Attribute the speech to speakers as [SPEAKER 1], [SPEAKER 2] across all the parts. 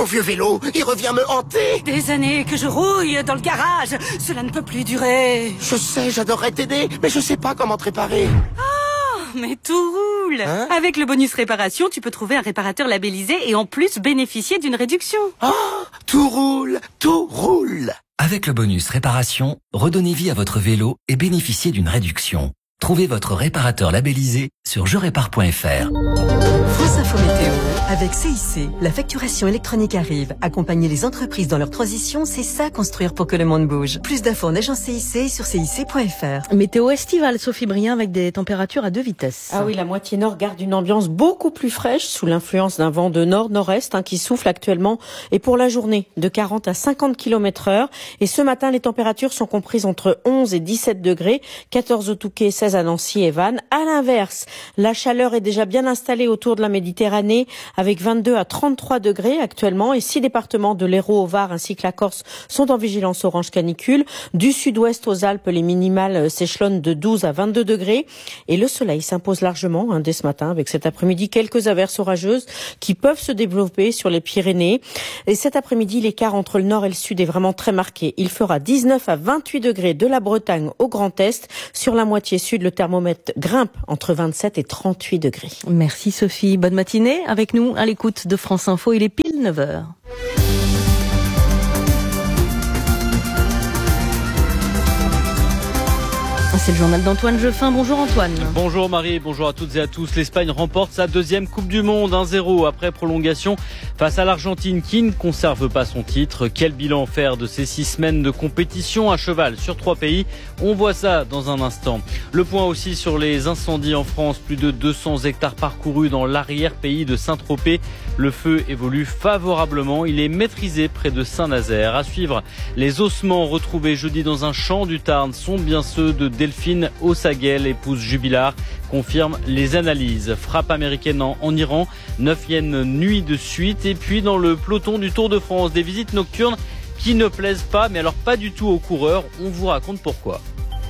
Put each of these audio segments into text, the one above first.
[SPEAKER 1] Mon vieux vélo, il revient me hanter.
[SPEAKER 2] Des années que je rouille dans le garage. Cela ne peut plus durer.
[SPEAKER 1] Je sais, j'adorerais t'aider, mais je sais pas comment te réparer.
[SPEAKER 2] Mais tout roule. Avec le bonus réparation, tu peux trouver un réparateur labellisé et en plus bénéficier d'une réduction.
[SPEAKER 1] Tout roule, tout roule.
[SPEAKER 3] Avec le bonus réparation, redonnez vie à votre vélo et bénéficiez d'une réduction. Trouvez votre réparateur labellisé sur jerépare.fr.
[SPEAKER 4] France Info Météo. Avec CIC, la facturation électronique arrive. Accompagner les entreprises dans leur transition, c'est ça construire pour que le monde bouge. Plus d'infos en agence CIC sur cic.fr.
[SPEAKER 5] Météo estivale, Sophie Brien, avec des températures à 2 vitesses.
[SPEAKER 6] Ah oui, la moitié nord garde une ambiance beaucoup plus fraîche sous l'influence d'un vent de nord-nord-est qui souffle actuellement et pour la journée de 40 à 50 km/h. Et ce matin, les températures sont comprises entre 11 et 17 degrés, 14 au Touquet, 16 à Nancy et Vannes. À l'inverse, la chaleur est déjà bien installée autour de la Méditerranée avec 22 à 33 degrés actuellement et 6 départements de l'Hérault au Var ainsi que la Corse sont en vigilance orange canicule. Du sud-ouest aux Alpes, les minimales s'échelonnent de 12 à 22 degrés et le soleil s'impose largement dès ce matin avec cet après-midi quelques averses orageuses qui peuvent se développer sur les Pyrénées. Et cet après-midi, l'écart entre le nord et le sud est vraiment très marqué. Il fera 19 à 28 degrés de la Bretagne au Grand Est. Sur la moitié sud, le thermomètre grimpe entre 27 et 38 degrés.
[SPEAKER 5] Merci Sophie. Bonne matinée avec nous à l'écoute de France Info. Il est pile 9h. C'est le journal d'Antoine Jeffin. Bonjour Antoine.
[SPEAKER 7] Bonjour Marie, bonjour à toutes et à tous. L'Espagne remporte sa deuxième Coupe du Monde 1-0 après prolongation face à l'Argentine qui ne conserve pas son titre. Quel bilan faire de ces 6 semaines de compétition à cheval sur 3 pays? On voit ça dans un instant. Le point aussi sur les incendies en France. Plus de 200 hectares parcourus dans l'arrière-pays de Saint-Tropez. Le feu évolue favorablement. Il est maîtrisé près de Saint-Nazaire. À suivre, les ossements retrouvés jeudi dans un champ du Tarn sont bien ceux de Delphine Ossagel, épouse Jubilard, confirme les analyses. Frappe américaine en Iran, 9e nuit de suite. Et puis dans le peloton du Tour de France, des visites nocturnes qui ne plaisent pas, mais alors pas du tout aux coureurs. On vous raconte pourquoi.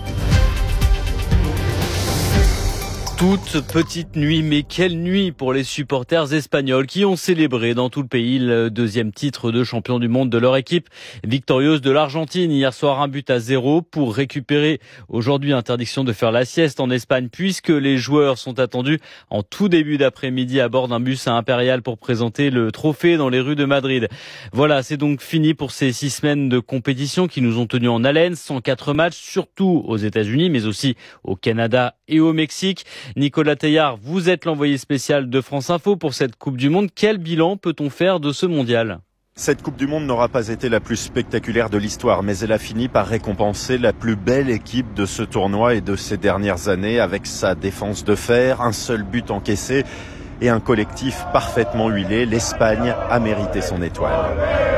[SPEAKER 7] Toute petite nuit, mais quelle nuit pour les supporters espagnols qui ont célébré dans tout le pays le deuxième titre de champion du monde de leur équipe, victorieuse de l'Argentine. Hier soir, 1-0 pour récupérer aujourd'hui interdiction de faire la sieste en Espagne puisque les joueurs sont attendus en tout début d'après-midi à bord d'un bus à Impérial pour présenter le trophée dans les rues de Madrid. Voilà, c'est donc fini pour ces 6 semaines de compétition qui nous ont tenus en haleine, 104 matchs, surtout aux États-Unis, mais aussi au Canada et au Mexique. Nicolas Teilhard, vous êtes l'envoyé spécial de France Info pour cette Coupe du Monde. Quel bilan peut-on faire de ce mondial ?
[SPEAKER 8] Cette Coupe du Monde n'aura pas été la plus spectaculaire de l'histoire, mais elle a fini par récompenser la plus belle équipe de ce tournoi et de ces dernières années avec sa défense de fer, un seul but encaissé et un collectif parfaitement huilé. L'Espagne a mérité son étoile.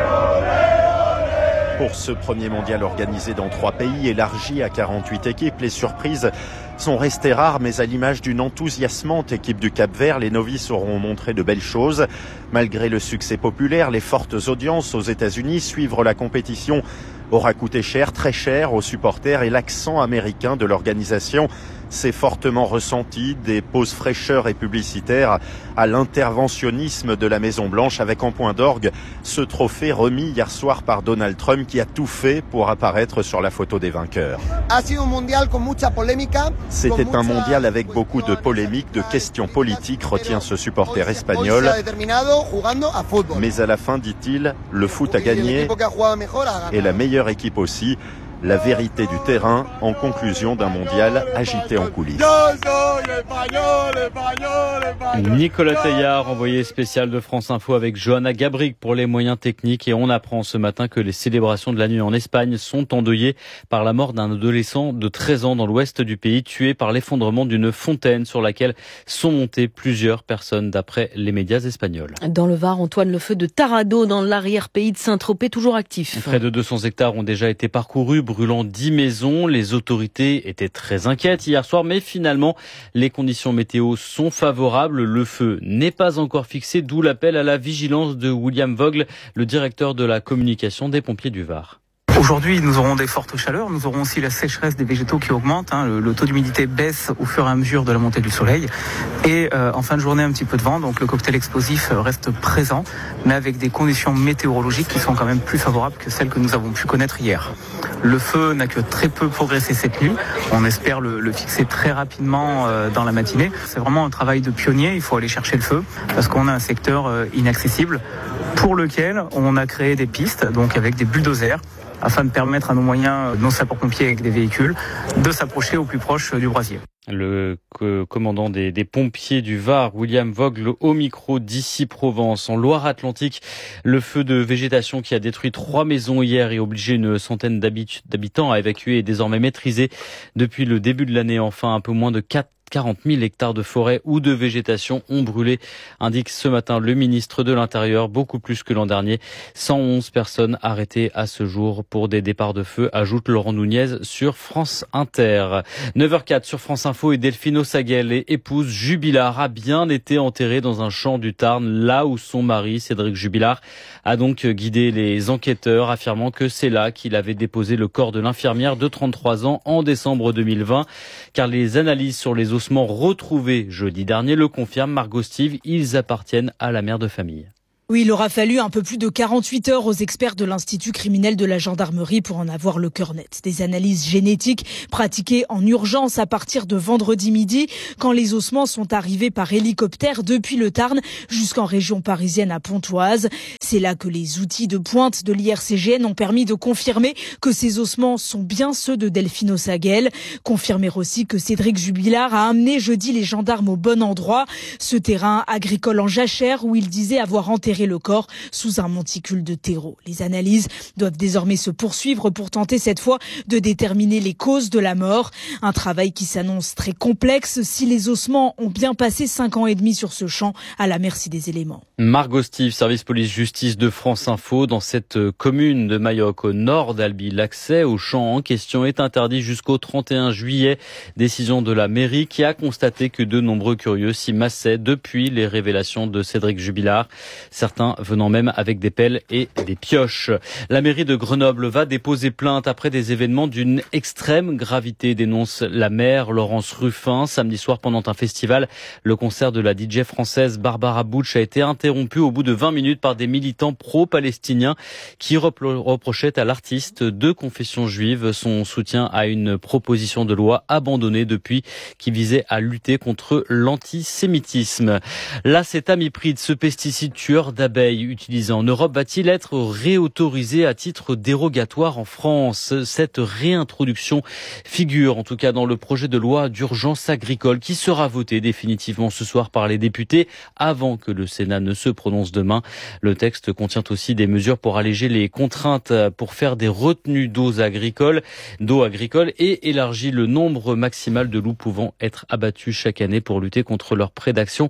[SPEAKER 8] Pour ce premier mondial organisé dans 3 pays, élargi à 48 équipes, les surprises sont restées rares, mais à l'image d'une enthousiasmante équipe du Cap-Vert, les novices auront montré de belles choses. Malgré le succès populaire, les fortes audiences aux États-Unis, suivre la compétition aura coûté cher, très cher aux supporters et l'accent américain de l'organisation s'est fortement ressenti, des pauses fraîcheurs et publicitaires à l'interventionnisme de la Maison-Blanche avec en point d'orgue ce trophée remis hier soir par Donald Trump qui a tout fait pour apparaître sur la photo des vainqueurs. C'était un mondial avec beaucoup de polémiques, de questions politiques, retient ce supporter espagnol. Mais à la fin, dit-il, le foot a gagné et la meilleure équipe aussi. La vérité du terrain en conclusion d'un mondial agité en coulisses.
[SPEAKER 7] Nicolas Teilhard, envoyé spécial de France Info avec Johanna Gabric pour les moyens techniques. Et on apprend ce matin que les célébrations de la nuit en Espagne sont endeuillées par la mort d'un adolescent de 13 ans dans l'ouest du pays, tué par l'effondrement d'une fontaine sur laquelle sont montées plusieurs personnes d'après les médias espagnols.
[SPEAKER 5] Dans le Var, Antoine, le feu de Tarado dans l'arrière-pays de Saint-Tropez, toujours actif.
[SPEAKER 7] Près de 200 hectares ont déjà été parcourus, brûlant 10 maisons. Les autorités étaient très inquiètes hier soir, mais finalement, les conditions météo sont favorables. Le feu n'est pas encore fixé, d'où l'appel à la vigilance de William Vogel, le directeur de la communication des pompiers du Var.
[SPEAKER 9] Aujourd'hui, nous aurons des fortes chaleurs, nous aurons aussi la sécheresse des végétaux qui augmente, le taux d'humidité baisse au fur et à mesure de la montée du soleil et en fin de journée un petit peu de vent, donc le cocktail explosif reste présent, mais avec des conditions météorologiques qui sont quand même plus favorables que celles que nous avons pu connaître hier. Le feu n'a que très peu progressé cette nuit, on espère le fixer très rapidement dans la matinée. C'est vraiment un travail de pionnier, il faut aller chercher le feu parce qu'on a un secteur inaccessible pour lequel on a créé des pistes, donc avec des bulldozers, afin de permettre à nos moyens, nos sapeurs-pompiers avec des véhicules, de s'approcher au plus proche du brasier.
[SPEAKER 7] Le commandant des pompiers du Var, William Vogel, au micro d'Ici Provence. En Loire-Atlantique, le feu de végétation qui a détruit 3 maisons hier et obligé une centaine d'habitants à évacuer est désormais maîtrisé depuis le début de l'année. Enfin, un peu moins de 40 000 hectares de forêt ou de végétation ont brûlé, indique ce matin le ministre de l'Intérieur, beaucoup plus que l'an dernier. 111 personnes arrêtées à ce jour pour des départs de feu, ajoute Laurent Nunez sur France Inter. 9h04 sur France Info et Delphine Saguel, épouse Jubilard, a bien été enterrée dans un champ du Tarn, là où son mari, Cédric Jubilard, a donc guidé les enquêteurs, affirmant que c'est là qu'il avait déposé le corps de l'infirmière de 33 ans en décembre 2020, car les analyses sur les ossements retrouvés jeudi dernier le confirment. Margot Steve, ils appartiennent à la mère de famille.
[SPEAKER 10] Oui, il aura fallu un peu plus de 48 heures aux experts de l'Institut criminel de la gendarmerie pour en avoir le cœur net. Des analyses génétiques pratiquées en urgence à partir de vendredi midi, quand les ossements sont arrivés par hélicoptère depuis le Tarn jusqu'en région parisienne à Pontoise. C'est là que les outils de pointe de l'IRCGN ont permis de confirmer que ces ossements sont bien ceux de Delphine Saguel. Confirmer aussi que Cédric Jubilard a amené jeudi les gendarmes au bon endroit, ce terrain agricole en jachère où il disait avoir enterré le corps sous un monticule de terreau. Les analyses doivent désormais se poursuivre pour tenter cette fois de déterminer les causes de la mort. Un travail qui s'annonce très complexe si les ossements ont bien passé 5 ans et demi sur ce champ à la merci des éléments.
[SPEAKER 7] Margot Steve, service police-justice de France Info. Dans cette commune de Majorque au nord d'Albi, l'accès au champ en question est interdit jusqu'au 31 juillet. Décision de la mairie qui a constaté que de nombreux curieux s'y massaient depuis les révélations de Cédric Jubilard. Certains venant même avec des pelles et des pioches. La mairie de Grenoble va déposer plainte après des événements d'une extrême gravité, dénonce la maire Laurence Ruffin. Samedi soir, pendant un festival, le concert de la DJ française Barbara Butch a été interrompu au bout de 20 minutes par des militants pro-palestiniens qui reprochaient à l'artiste de confession juive son soutien à une proposition de loi abandonnée depuis qui visait à lutter contre l'antisémitisme. L'acétamipride, ce pesticide tueur d'abeilles utilisé en Europe, va-t-il être réautorisé à titre dérogatoire en France? Cette réintroduction figure en tout cas dans le projet de loi d'urgence agricole qui sera voté définitivement ce soir par les députés avant que le Sénat ne se prononce demain. Le texte contient aussi des mesures pour alléger les contraintes pour faire des retenues d'eau agricole et élargit le nombre maximal de loups pouvant être abattus chaque année pour lutter contre leur prédation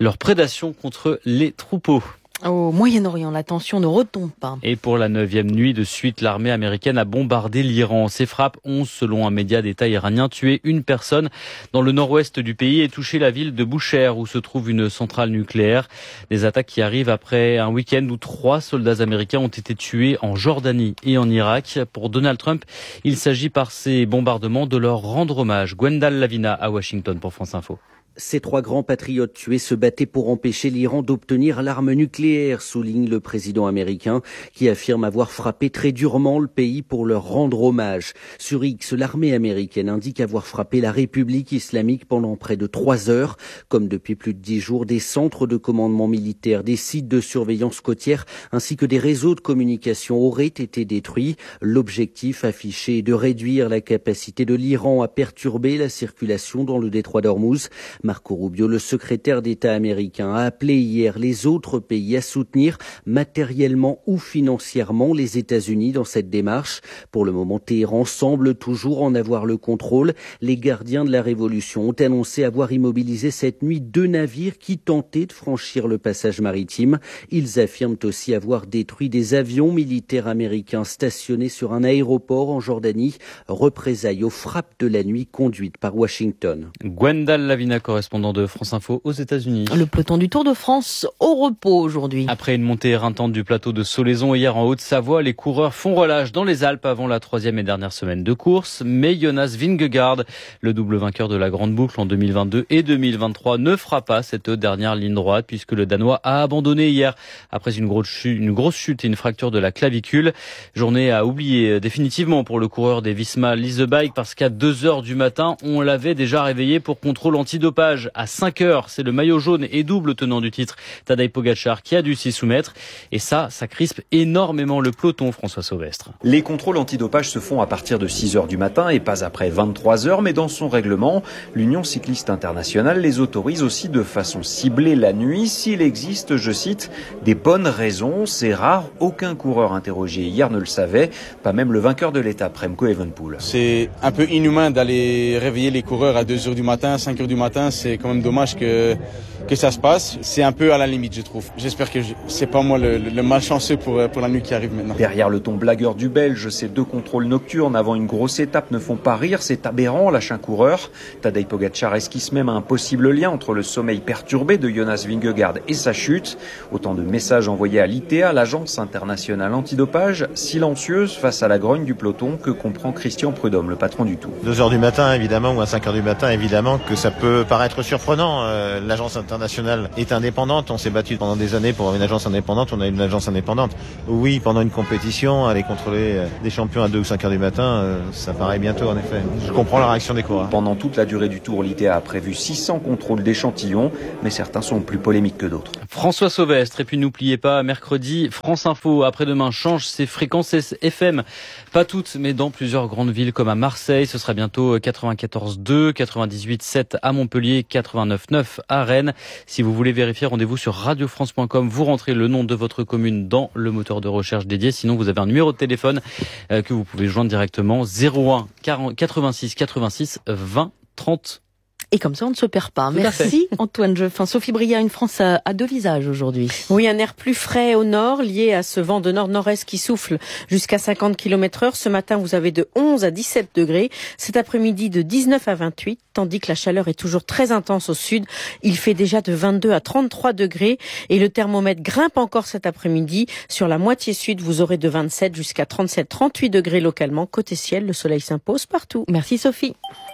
[SPEAKER 7] contre les troupeaux.
[SPEAKER 5] Au Moyen-Orient, la tension ne retombe pas.
[SPEAKER 7] Et pour la 9e nuit de suite, l'armée américaine a bombardé l'Iran. Ces frappes ont, selon un média d'État iranien, tué une personne dans le nord-ouest du pays et touché la ville de Boucher, où se trouve une centrale nucléaire. Des attaques qui arrivent après un week-end où 3 soldats américains ont été tués en Jordanie et en Irak. Pour Donald Trump, il s'agit par ces bombardements de leur rendre hommage. Gwendal Lavina à Washington pour France Info.
[SPEAKER 11] Ces 3 grands patriotes tués se battaient pour empêcher l'Iran d'obtenir l'arme nucléaire, souligne le président américain, qui affirme avoir frappé très durement le pays pour leur rendre hommage. Sur X, l'armée américaine indique avoir frappé la République islamique pendant près de 3 heures. Comme depuis plus de 10 jours, des centres de commandement militaire, des sites de surveillance côtière, ainsi que des réseaux de communication auraient été détruits. L'objectif affiché est de réduire la capacité de l'Iran à perturber la circulation dans le détroit d'Ormuz. Marco Rubio, le secrétaire d'État américain, a appelé hier les autres pays à soutenir matériellement ou financièrement les États-Unis dans cette démarche. Pour le moment, Téhéran semble toujours en avoir le contrôle. Les gardiens de la révolution ont annoncé avoir immobilisé cette nuit 2 navires qui tentaient de franchir le passage maritime. Ils affirment aussi avoir détruit des avions militaires américains stationnés sur un aéroport en Jordanie. Représailles aux frappes de la nuit conduites par Washington.
[SPEAKER 7] Gwendal Lavina, correspondant de France Info aux États-Unis.
[SPEAKER 5] Le peloton du Tour de France au repos aujourd'hui.
[SPEAKER 7] Après une montée éreintante du plateau de Solaizon hier en Haute-Savoie, les coureurs font relâche dans les Alpes avant la 3e et dernière semaine de course. Mais Jonas Vingegaard, le double vainqueur de la Grande Boucle en 2022 et 2023, ne fera pas cette dernière ligne droite puisque le Danois a abandonné hier après une grosse chute et une fracture de la clavicule. Journée à oublier définitivement pour le coureur des Visma Lease the Bike parce qu'à 2h du matin, on l'avait déjà réveillé pour contrôle antidopage. À 5h, c'est le maillot jaune et double tenant du titre, Tadej Pogačar, qui a dû s'y soumettre. Et ça crispe énormément le peloton, François Sauvestre.
[SPEAKER 12] Les contrôles antidopage se font à partir de 6h du matin et pas après 23h, mais dans son règlement, l'Union cycliste internationale les autorise aussi de façon ciblée la nuit s'il existe, je cite, des bonnes raisons. C'est rare, aucun coureur interrogé hier ne le savait, pas même le vainqueur de l'étape, Remco Evenepoel.
[SPEAKER 13] C'est un peu inhumain d'aller réveiller les coureurs à 2h du matin, 5h du matin, c'est quand même dommage que ça se passe. C'est un peu à la limite, je trouve. J'espère que c'est pas moi le malchanceux pour la nuit qui arrive maintenant.
[SPEAKER 12] Derrière le ton blagueur du Belge, ces 2 contrôles nocturnes avant une grosse étape ne font pas rire, c'est aberrant, lâche un coureur. Tadej Pogačar esquisse même un possible lien entre le sommeil perturbé de Jonas Vingegaard et sa chute. Autant de messages envoyés à l'ITA, l'agence internationale antidopage, silencieuse face à la grogne du peloton que comprend Christian Prudhomme, le patron du Tour.
[SPEAKER 14] 2h du matin, évidemment, ou à 5h du matin, évidemment, que ça peut paraître surprenant. L'agence internationale est indépendante. On s'est battu pendant des années pour avoir une agence indépendante. On a une agence indépendante. Oui, pendant une compétition, aller contrôler des champions à 2 ou 5h du matin, ça paraît bientôt, en effet. Je comprends la réaction des coureurs.
[SPEAKER 12] Pendant toute la durée du Tour, l'ITA a prévu 600 contrôles d'échantillons, mais certains sont plus polémiques que d'autres.
[SPEAKER 7] François Sauvestre, et puis n'oubliez pas, mercredi, France Info, après-demain, change ses fréquences FM. Pas toutes, mais dans plusieurs grandes villes comme à Marseille. Ce sera bientôt 94.2, 98.7 à Montpellier, 89.9 à Rennes. Si vous voulez vérifier, rendez-vous sur radiofrance.com. Vous rentrez le nom de votre commune dans le moteur de recherche dédié. Sinon, vous avez un numéro de téléphone que vous pouvez joindre directement, 01 86 86 20 30.
[SPEAKER 5] Et comme ça, on ne se perd pas. Merci Antoine Jeffin. Sophie Bria, une France à 2 visages aujourd'hui.
[SPEAKER 6] Oui, un air plus frais au nord, lié à ce vent de nord-nord-est qui souffle jusqu'à 50 km/h. Ce matin, vous avez de 11 à 17 degrés. Cet après-midi, de 19 à 28, tandis que la chaleur est toujours très intense au sud. Il fait déjà de 22 à 33 degrés et le thermomètre grimpe encore cet après-midi. Sur la moitié sud, vous aurez de 27 jusqu'à 37-38 degrés localement. Côté ciel, le soleil s'impose partout.
[SPEAKER 5] Merci Sophie.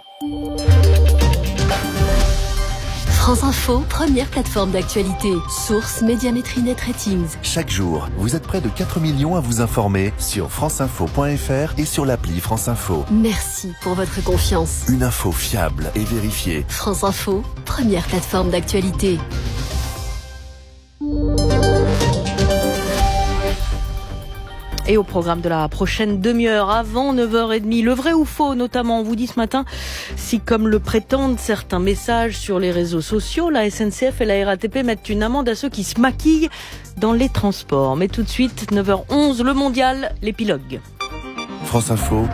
[SPEAKER 15] France Info, première plateforme d'actualité. Source Médiamétrie Net Ratings.
[SPEAKER 16] Chaque jour, vous êtes près de 4 millions à vous informer sur franceinfo.fr et sur l'appli France Info.
[SPEAKER 15] Merci pour votre confiance.
[SPEAKER 16] Une info fiable et vérifiée.
[SPEAKER 15] France Info, première plateforme d'actualité.
[SPEAKER 5] Et au programme de la prochaine demi-heure, avant 9h30, le vrai ou faux, notamment, on vous dit ce matin, si comme le prétendent certains messages sur les réseaux sociaux, la SNCF et la RATP mettent une amende à ceux qui se maquillent dans les transports. Mais tout de suite, 9h11, le mondial, l'épilogue.
[SPEAKER 16] France Info,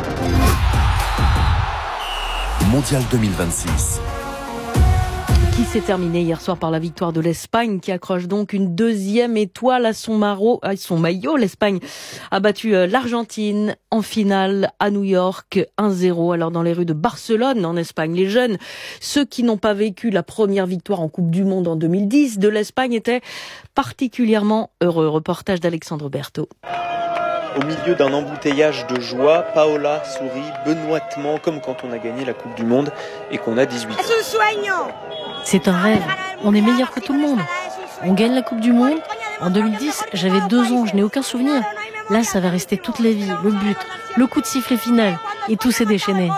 [SPEAKER 16] Mondial 2026.
[SPEAKER 5] Qui s'est terminé hier soir par la victoire de l'Espagne, qui accroche donc une 2e étoile à son maillot. L'Espagne a battu l'Argentine en finale à New York 1-0. Alors dans les rues de Barcelone, en Espagne, les jeunes, ceux qui n'ont pas vécu la première victoire en Coupe du Monde en 2010 de l'Espagne, étaient particulièrement heureux. Reportage d'Alexandre Berthaud.
[SPEAKER 17] Au milieu d'un embouteillage de joie, Paola sourit benoîtement comme quand on a gagné la Coupe du Monde et qu'on a 18 ans.
[SPEAKER 18] C'est un rêve. On est meilleur que tout le monde. On gagne la Coupe du Monde. En 2010, j'avais 2 ans, je n'ai aucun souvenir. Là, ça va rester toute la vie. Le but, le coup de sifflet final. Et tout s'est déchaîné.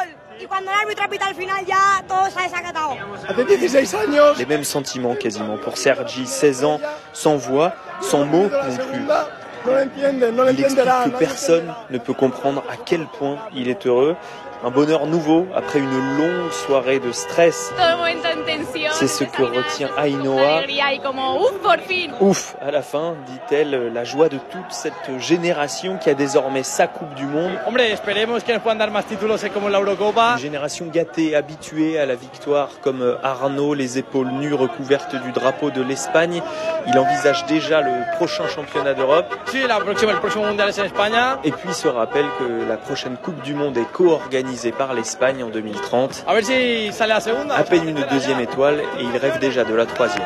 [SPEAKER 17] Les mêmes sentiments quasiment pour Sergi, 16 ans, sans voix, sans mots non plus. Il explique que personne ne peut comprendre à quel point il est heureux. Un bonheur nouveau après une longue soirée de stress. C'est ce que retient Ainhoa. Ouf, à la fin, dit-elle, la joie de toute cette génération qui a désormais sa Coupe du Monde. Une génération gâtée, habituée à la victoire comme Arnaud, les épaules nues recouvertes du drapeau de l'Espagne. Il envisage déjà le prochain championnat d'Europe. Et puis se rappelle que la prochaine Coupe du Monde est co-organisée colonisé par l'Espagne en 2030. À peine une deuxième étoile et il rêve déjà de la troisième.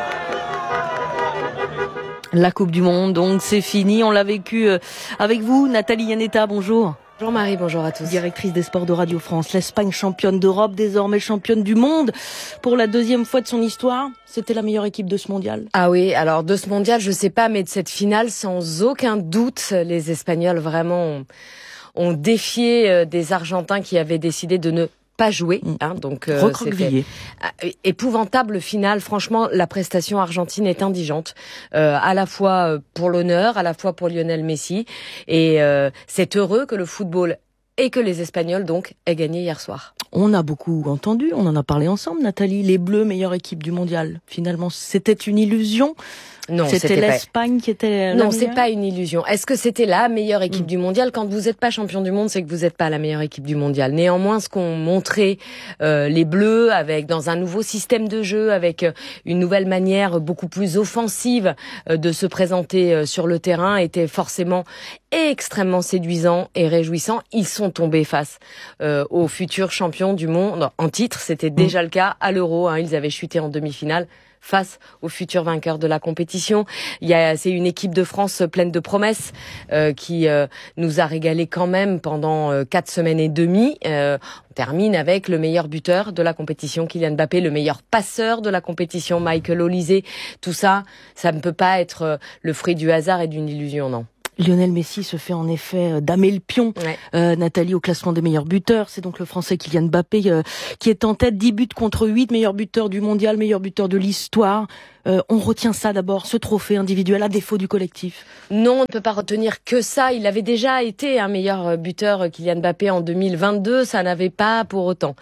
[SPEAKER 5] La Coupe du Monde, donc c'est fini. On l'a vécu avec vous, Nathalie Yanetta, bonjour.
[SPEAKER 19] Bonjour Marie, bonjour à tous.
[SPEAKER 5] Directrice des sports de Radio France, l'Espagne championne d'Europe, désormais championne du monde pour la deuxième fois de son histoire. C'était la meilleure équipe de ce mondial.
[SPEAKER 19] Ah oui, alors de ce mondial, je sais pas, mais de cette finale, sans aucun doute, les Espagnols vraiment ont défié des Argentins qui avaient décidé de ne pas joué, donc
[SPEAKER 5] recroquevillé.
[SPEAKER 19] Épouvantable finale. Franchement, la prestation argentine est indigente, à la fois pour l'honneur, à la fois pour Lionel Messi, et c'est heureux que le football et que les Espagnols donc aient gagné hier soir.
[SPEAKER 5] On a beaucoup entendu, on en a parlé ensemble, Nathalie. Les Bleus, meilleure équipe du mondial. Finalement, c'était une illusion.
[SPEAKER 19] Non,
[SPEAKER 5] c'était l'Espagne qui était la
[SPEAKER 19] Non,
[SPEAKER 5] meilleure.
[SPEAKER 19] c'est pas une illusion. Est-ce que c'était la meilleure équipe du mondial? Quand vous n'êtes pas champion du monde, c'est que vous n'êtes pas la meilleure équipe du mondial. Néanmoins, ce qu'ont montré les Bleus, avec dans un nouveau système de jeu, avec une nouvelle manière beaucoup plus offensive de se présenter sur le terrain, était forcément extrêmement séduisant et réjouissant. Ils sont tombés face aux futurs champions du monde en titre. C'était déjà le cas à l'Euro. Ils avaient chuté en demi-finale face aux futurs vainqueurs de la compétition. C'est une équipe de France pleine de promesses qui nous a régalé quand même pendant 4 semaines et demie. On termine avec le meilleur buteur de la compétition, Kylian Mbappé, le meilleur passeur de la compétition, Michael Olise. Tout ça, ça ne peut pas être le fruit du hasard et d'une illusion, non.
[SPEAKER 5] Lionel Messi se fait en effet damer le pion, Nathalie, au classement des meilleurs buteurs. C'est donc le Français Kylian Mbappé qui est en tête, 10 buts contre 8, meilleur buteur du mondial, meilleur buteur de l'histoire. On retient ça d'abord, ce trophée individuel, à défaut du collectif.
[SPEAKER 19] Non, on ne peut pas retenir que ça. Il avait déjà été un meilleur buteur, Kylian Mbappé, en 2022. Ça n'avait pas pour autant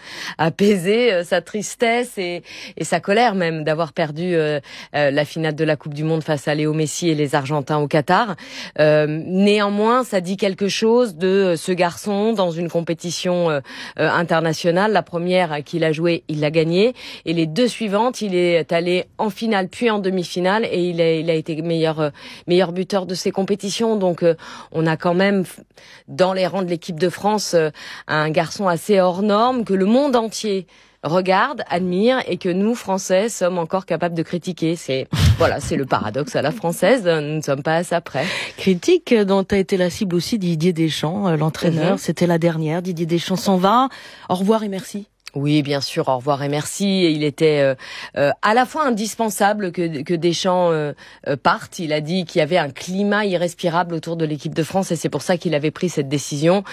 [SPEAKER 19] apaisé sa tristesse et sa colère même d'avoir perdu la finale de la Coupe du Monde face à Léo Messi et les Argentins au Qatar. Néanmoins, ça dit quelque chose de ce garçon dans une compétition internationale. La première qu'il a jouée, il l'a gagnée. Et les 2 suivantes, il est allé en finale puis en demi-finale, et il a été meilleur buteur de ces compétitions. Donc on a quand même dans les rangs de l'équipe de France un garçon assez hors norme que le monde entier regarde, admire, et que nous, Français, sommes encore capables de critiquer. C'est le paradoxe à la française. Nous ne sommes pas à ça près.
[SPEAKER 5] Critique dont a été la cible aussi Didier Deschamps, l'entraîneur. C'était la dernière. Didier Deschamps s'en va. Au revoir et merci.
[SPEAKER 19] Oui, bien sûr, au revoir et merci. Il était à la fois indispensable que Deschamps parte. Il a dit qu'il y avait un climat irrespirable autour de l'équipe de France, et c'est pour ça qu'il avait pris cette décision.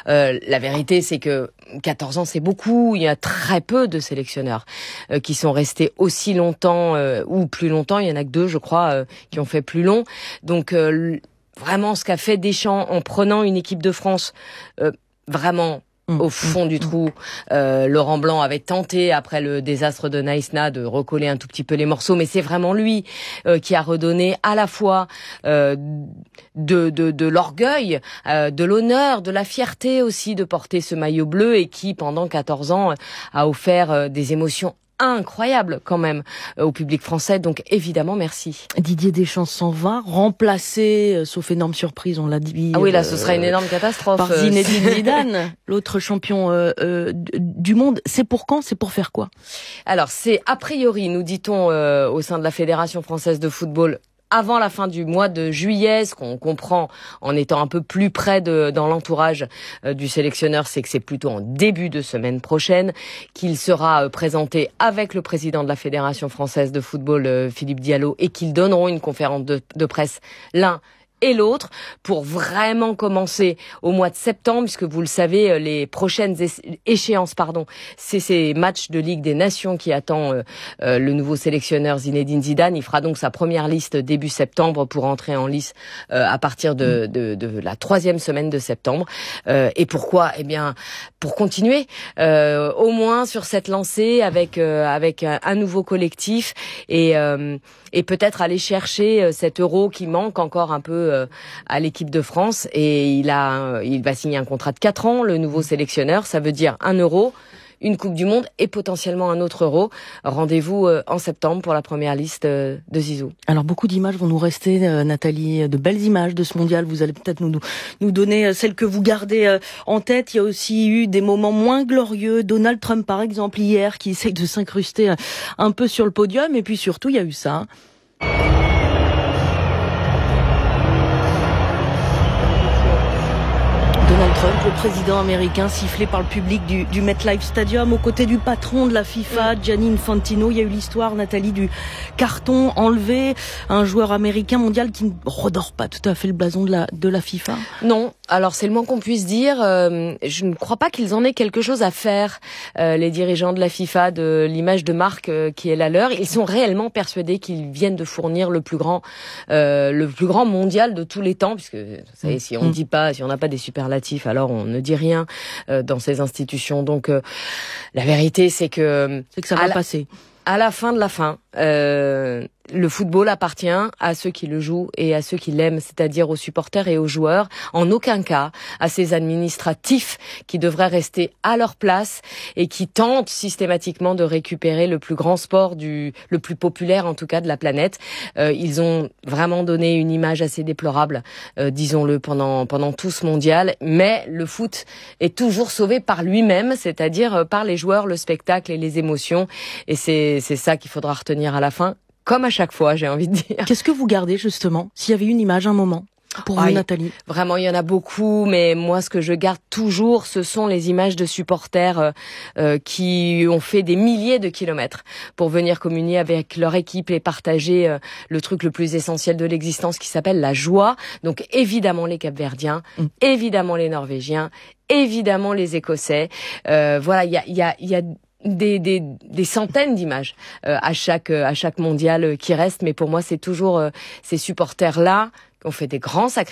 [SPEAKER 19] La vérité, c'est que 14 ans, c'est beaucoup. Il y a très peu de sélectionneurs qui sont restés aussi longtemps ou plus longtemps. Il y en a que 2, je crois, qui ont fait plus long. Donc vraiment, ce qu'a fait Deschamps en prenant une équipe de France vraiment au fond du trou. Laurent Blanc avait tenté, après le désastre de Naïsna, de recoller un tout petit peu les morceaux, mais c'est vraiment lui qui a redonné à la fois de l'orgueil, de l'honneur, de la fierté aussi de porter ce maillot bleu, et qui, pendant 14 ans, a offert des émotions incroyable quand même au public français. Donc évidemment, merci.
[SPEAKER 5] Didier Deschamps s'en va, remplacé, sauf énorme surprise, on l'a dit.
[SPEAKER 19] Ah oui, là, ce serait une énorme catastrophe.
[SPEAKER 5] Par Zinedine Zidane, l'autre champion du monde. C'est pour quand? C'est pour faire quoi?
[SPEAKER 19] Alors, c'est a priori, nous dit-on au sein de la Fédération française de football, avant la fin du mois de juillet. Ce qu'on comprend en étant un peu plus près dans l'entourage du sélectionneur, c'est que c'est plutôt en début de semaine prochaine qu'il sera présenté avec le président de la Fédération française de football, Philippe Diallo, et qu'ils donneront une conférence de presse l'un et l'autre pour vraiment commencer au mois de septembre, puisque vous le savez, les prochaines échéances, c'est ces matchs de Ligue des Nations qui attend le nouveau sélectionneur Zinedine Zidane. Il fera donc sa première liste début septembre pour entrer en lice à partir de la 3e semaine de septembre. Et pourquoi? Eh bien, pour continuer au moins sur cette lancée avec un nouveau collectif, et peut-être aller chercher cet euro qui manque encore un peu à l'équipe de France. Et il va signer un contrat de 4 ans, le nouveau sélectionneur. Ça veut dire 1 euro, une Coupe du Monde et potentiellement un autre Euro. Rendez-vous en septembre pour la première liste de Zizou.
[SPEAKER 5] Alors beaucoup d'images vont nous rester, Nathalie, de belles images de ce mondial. Vous allez peut-être nous donner celles que vous gardez en tête. Il y a aussi eu des moments moins glorieux. Donald Trump, par exemple, hier, qui essaye de s'incruster un peu sur le podium. Et puis surtout, il y a eu ça. Donald Trump, le président américain, sifflé par le public du MetLife Stadium aux côtés du patron de la FIFA, Gianni Infantino. Il y a eu l'histoire, Nathalie, du carton enlevé, un joueur américain mondial qui ne redore pas tout à fait le blason de la FIFA.
[SPEAKER 19] Non, alors c'est le moins qu'on puisse dire. Je ne crois pas qu'ils en aient quelque chose à faire, les dirigeants de la FIFA, de l'image de marque qui est la leur. Ils sont réellement persuadés qu'ils viennent de fournir le plus grand mondial de tous les temps, puisque vous savez, si on dit pas, si on n'a pas des superlatifs, alors on ne dit rien dans ces institutions. Donc la vérité, c'est que
[SPEAKER 5] ça va passer.
[SPEAKER 19] À la fin de la fin, le football appartient à ceux qui le jouent et à ceux qui l'aiment, c'est-à-dire aux supporters et aux joueurs. En aucun cas à ces administratifs qui devraient rester à leur place et qui tentent systématiquement de récupérer le plus grand sport le plus populaire en tout cas de la planète. Ils ont vraiment donné une image assez déplorable, disons-le, pendant tout ce mondial. Mais le foot est toujours sauvé par lui-même, c'est-à-dire par les joueurs, le spectacle et les émotions. Et c'est ça qu'il faudra retenir à la fin. Comme à chaque fois, j'ai envie de dire.
[SPEAKER 5] Qu'est-ce que vous gardez, justement, s'il y avait une image, un moment, pour vous, Nathalie?
[SPEAKER 19] Vraiment, il y en a beaucoup, mais moi, ce que je garde toujours, ce sont les images de supporters qui ont fait des milliers de kilomètres pour venir communier avec leur équipe et partager le truc le plus essentiel de l'existence qui s'appelle la joie. Donc, évidemment, les Capverdiens, évidemment, les Norvégiens, évidemment, les Écossais. Voilà, il y a des centaines d'images à chaque mondial qui reste, mais pour moi c'est toujours ces supporters là qui ont fait des grands sacrifices